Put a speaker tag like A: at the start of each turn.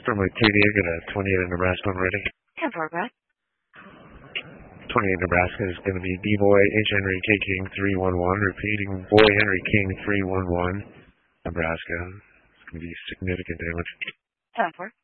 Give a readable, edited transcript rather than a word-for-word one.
A: Stormlight 3D, I got a 28 in Nebraska on ready.
B: 10-4, Brad.
A: 28 Nebraska is going to be D-Boy, H. Henry, K. King 311, repeating Boy Henry King 311, Nebraska. It's going to be significant damage.
B: 10-4.